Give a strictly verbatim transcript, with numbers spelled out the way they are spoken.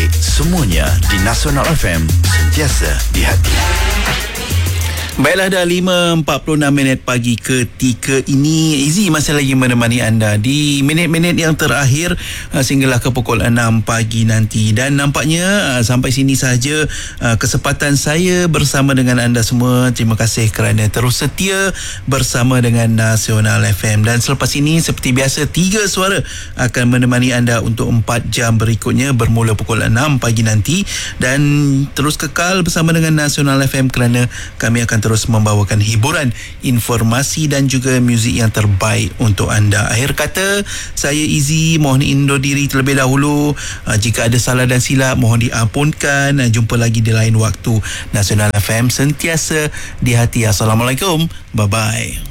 menarik, semuanya di Nasional F M, sentiasa di hati. Baiklah, dah lima empat puluh enam minit pagi ketika ini. Izzy masih lagi menemani anda di minit-minit yang terakhir uh, sehinggalah ke pukul enam pagi nanti. Dan nampaknya uh, sampai sini sahaja uh, kesempatan saya bersama dengan anda semua. Terima kasih kerana terus setia bersama dengan Nasional F M. Dan selepas ini seperti biasa, tiga suara akan menemani anda untuk empat jam berikutnya bermula pukul enam pagi nanti. Dan terus kekal bersama dengan Nasional F M kerana kami akan terus membawakan hiburan, informasi dan juga muzik yang terbaik untuk anda. Akhir kata, saya Izzy mohon undur diri terlebih dahulu. Uh, jika ada salah dan silap, mohon diampunkan. Uh, jumpa lagi di lain waktu. Nasional F M sentiasa di hati. Assalamualaikum. Bye-bye.